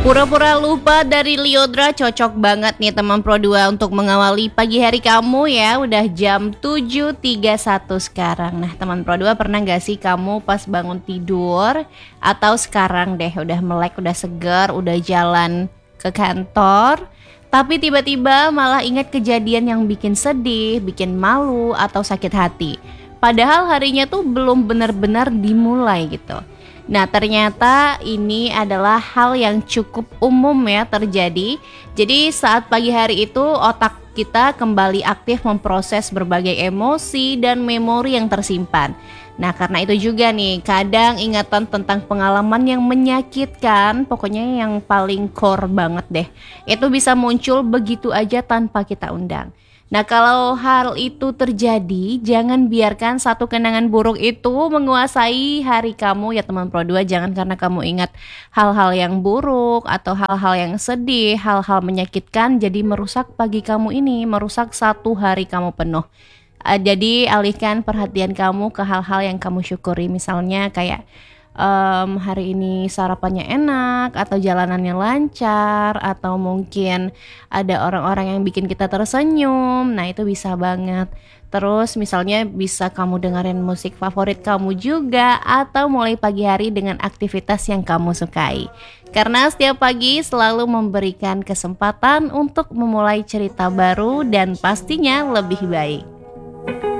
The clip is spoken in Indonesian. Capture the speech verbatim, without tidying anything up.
Pura-pura lupa dari Lyodra cocok banget nih teman Pro dua untuk mengawali pagi hari kamu ya. Udah jam tujuh tiga puluh satu sekarang. Nah teman Pro dua, pernah gak sih kamu pas bangun tidur atau sekarang deh udah melek, udah segar, udah jalan ke kantor, tapi tiba-tiba malah ingat kejadian yang bikin sedih, bikin malu atau sakit hati, padahal harinya tuh belum benar-benar dimulai gitu. Nah ternyata ini adalah hal yang cukup umum ya terjadi. Jadi saat pagi hari itu otak kita kembali aktif memproses berbagai emosi dan memori yang tersimpan. Nah karena itu juga nih, kadang ingatan tentang pengalaman yang menyakitkan, pokoknya yang paling core banget deh, itu bisa muncul begitu aja tanpa kita undang. Nah kalau hal itu terjadi, jangan biarkan satu kenangan buruk itu menguasai hari kamu ya teman Pro dua. Jangan karena kamu ingat hal-hal yang buruk atau hal-hal yang sedih, hal-hal menyakitkan, jadi merusak pagi kamu ini, merusak satu hari kamu penuh. Uh, jadi alihkan perhatian kamu ke hal-hal yang kamu syukuri. Misalnya kayak um, hari ini sarapannya enak, atau jalanannya lancar, atau mungkin ada orang-orang yang bikin kita tersenyum. Nah itu bisa banget. Terus misalnya bisa kamu dengerin musik favorit kamu juga, atau mulai pagi hari dengan aktivitas yang kamu sukai. Karena setiap pagi selalu memberikan kesempatan untuk memulai cerita baru dan pastinya lebih baik.